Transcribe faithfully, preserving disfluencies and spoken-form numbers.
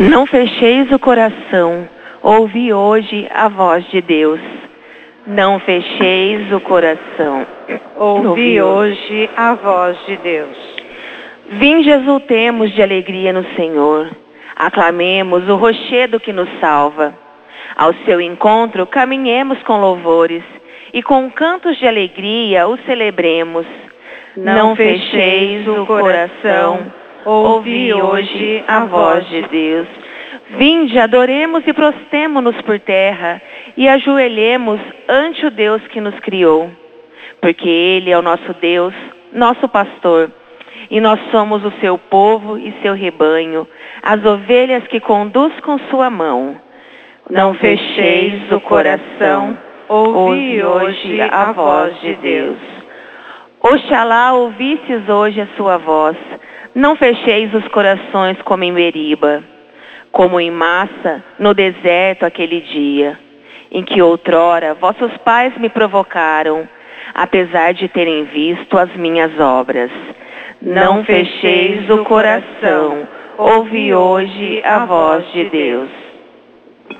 Não fecheis o coração, ouvi hoje a voz de Deus. Não fecheis o coração, ouvi hoje a voz de Deus. Vinde, exultemos de alegria no Senhor. Aclamemos o rochedo que nos salva. Ao seu encontro caminhemos com louvores e com cantos de alegria o celebremos. Não fecheis o coração, ouvi hoje a voz de Deus. Vinde, adoremos e prostemo-nos por terra e ajoelhemos ante o Deus que nos criou. Porque Ele é o nosso Deus, nosso pastor, e nós somos o seu povo e seu rebanho, as ovelhas que conduz com sua mão. Não fecheis o coração, ouvi hoje a voz de Deus. Oxalá ouvisses hoje a sua voz, não fecheis os corações como em Meriba, como em Massa, no deserto aquele dia, em que outrora vossos pais me provocaram, apesar de terem visto as minhas obras. Não fecheis o coração, ouvi hoje a voz de Deus.